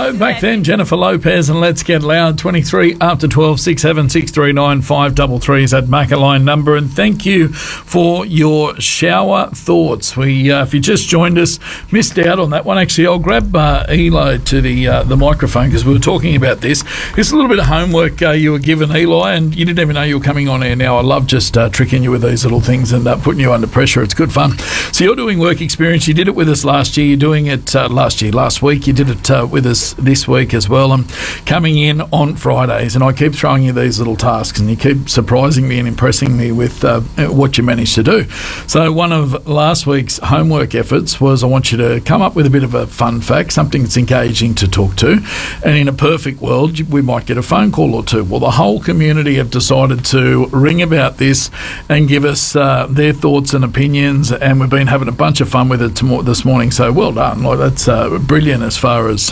back then, Jennifer Lopez and Let's Get Loud. 23 after 12, 67 639 533 is that Macca line number. And thank you for your shower thoughts. If you just joined us, missed out on that one. Actually, I'll grab Eli to the microphone because we were talking about this. It's a little bit of homework you were given, Eli, and you didn't even know you were coming on air now. I love just tricking you with these little things and putting you under pressure. It's good fun. So you're doing work experience. You did it with us last year. You're doing it last week. You did it with us this week as well. I'm coming in on Fridays, and I keep throwing you these little tasks, and you keep surprising me and impressing me with what you managed to do. So one of last week's homework efforts was I want you to come up with a bit of a fun fact, something that's engaging to talk to, and in a perfect world, we might get a phone call or two. Well, the whole community have decided to ring about this and give us their thoughts and opinions, and we've been having a bunch of fun with it this morning. So well done. Like, that's brilliant as far as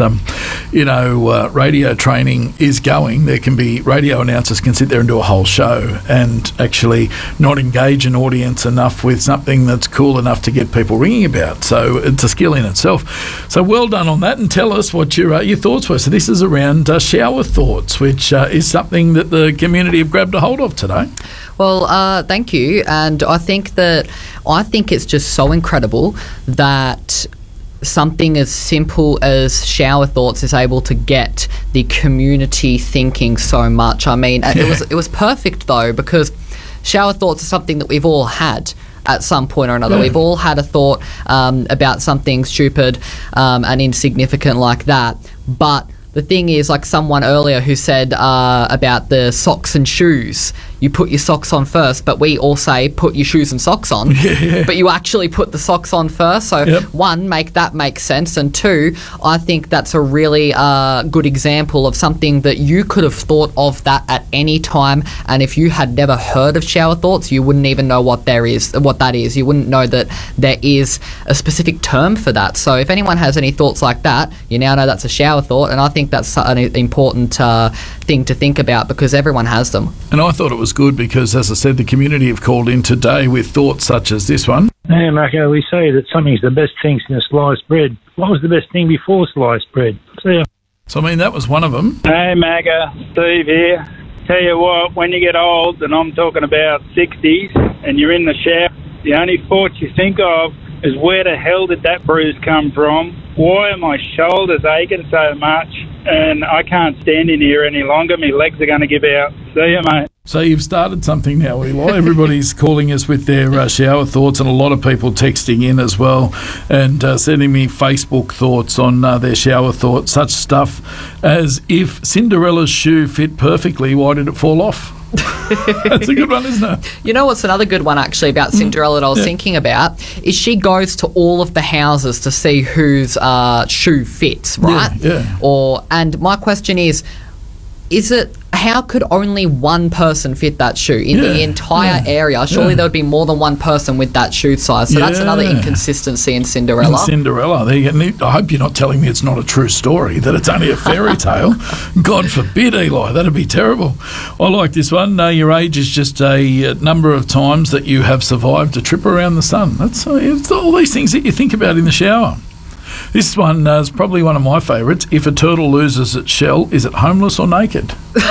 radio training is going. There can be radio announcers can sit there and do a whole show and actually not engage an audience enough with something that's cool enough to get people ringing about. So it's a skill in itself. So well done on that, and tell us what your thoughts were. So this is around shower thoughts, which is something that the community have grabbed a hold of today. Well, thank you. And I think it's just so incredible that something as simple as shower thoughts is able to get the community thinking so much. I mean, it was perfect though, because shower thoughts are something that we've all had at some point or another. We've all had a thought about something stupid and insignificant like that. But the thing is, like someone earlier who said about the socks and shoes, you put your socks on first, but we all say put your shoes and socks on. But you actually put the socks on first. So one, make sense, and two, I think that's a really good example of something that you could have thought of that at any time, and if you had never heard of shower thoughts, you wouldn't even know what that is. You wouldn't know that there is a specific term for that. So if anyone has any thoughts like that, you now know that's a shower thought, and I think that's an important thing to think about because everyone has them. And I thought it was good because, as I said, the community have called in today with thoughts such as this one. Hey, Macca, we say that something's the best thing since sliced bread. What was the best thing before sliced bread? See ya. So, I mean, that was one of them. Hey, Macca, Steve here. Tell you what, when you get old, and I'm talking about 60s, and you're in the shower, the only thoughts you think of is where the hell did that bruise come from? Why are my shoulders aching so much? And I can't stand in here any longer. My legs are going to give out. See you, mate. So you've started something now, Eli. Everybody's calling us with their shower thoughts, and a lot of people texting in as well and sending me Facebook thoughts on their shower thoughts. Such stuff as, if Cinderella's shoe fit perfectly, why did it fall off? That's a good one, isn't it? You know what's another good one actually about Cinderella that I was thinking about is she goes to all of the houses to see whose shoe fits, right? Yeah. And my question is it, how could only one person fit that shoe in the entire area? Surely there would be more than one person with that shoe size. So that's another inconsistency in Cinderella. I hope you're not telling me it's not a true story, that it's only a fairy tale. God forbid, Eli. That'd be terrible. I like this one. Your age is just a number of times that you have survived a trip around the sun. That's it's all these things that you think about in the shower. This one is probably one of my favourites. If a turtle loses its shell, is it homeless or naked?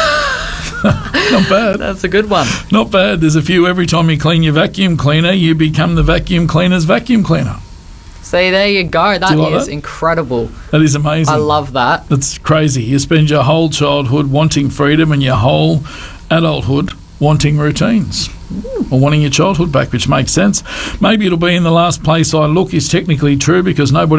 Not bad. That's a good one. Not bad. There's a few. Every time you clean your vacuum cleaner, you become the vacuum cleaner's vacuum cleaner. See, there you go. That is incredible. That is amazing. I love that. That's crazy. You spend your whole childhood wanting freedom and your whole adulthood wanting routines. Or wanting your childhood back, which makes sense. Maybe it'll be in the last place I look is technically true because nobody